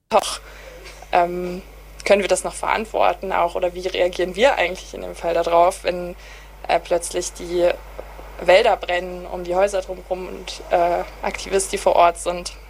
Doch, können wir das noch verantworten auch oder wie reagieren wir eigentlich in dem Fall darauf, wenn plötzlich die Wälder brennen um die Häuser drumherum und Aktivisten, die vor Ort sind,